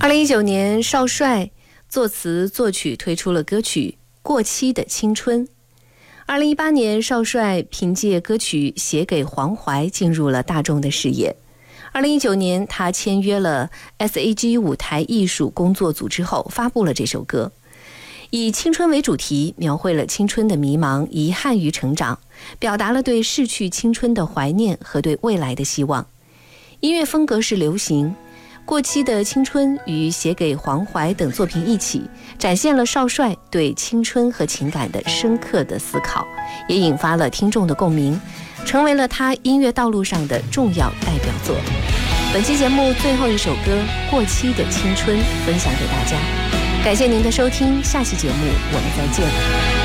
2019年，少帅作词作曲推出了歌曲《过期的青春》。2018年，少帅凭借歌曲《写给黄淮》进入了大众的视野。2019年，他签约了 SAG 舞台艺术工作组之后，发布了这首歌。以青春为主题，描绘了青春的迷茫、遗憾与成长，表达了对逝去青春的怀念和对未来的希望。音乐风格是流行。过期的青春与写给黄淮等作品一起，展现了少帅对青春和情感的深刻的思考，也引发了听众的共鸣，成为了他音乐道路上的重要代表作。本期节目最后一首歌《过期的青春》分享给大家，感谢您的收听，下期节目我们再见。